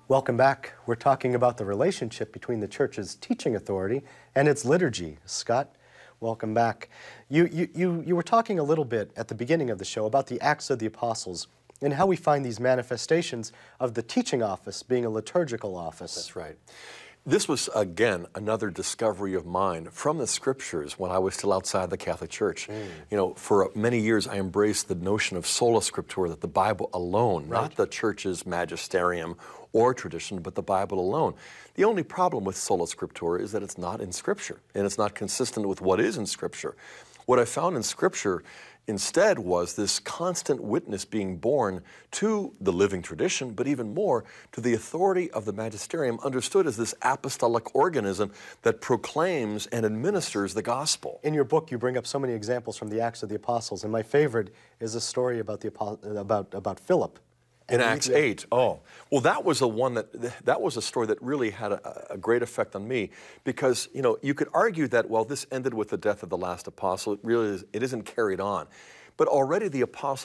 Welcome back. We're talking about the relationship between the church's teaching authority and its liturgy. Scott, welcome back. You were talking a little bit at the beginning of the show about the Acts of the Apostles and how we find these manifestations of the teaching office being a liturgical office. That's right. This was, again, another discovery of mine from the Scriptures when I was still outside the Catholic Church. You know, for many years I embraced the notion of sola scriptura, that the Bible alone, not the Church's magisterium or tradition, but the Bible alone. The only problem with sola scriptura is that it's not in Scripture, and it's not consistent with what is in Scripture. What I found in Scripture instead was this constant witness being borne to the living tradition, but even more to the authority of the magisterium, understood as this apostolic organism that proclaims and administers the gospel. In your book, you bring up so many examples from the Acts of the Apostles, and my favorite is a story about about Philip. In Acts 8, well, that was that was a story that really had a great effect on me, because, you know, you could argue that, well, this ended with the death of the last apostle. It isn't carried on. But already the apostle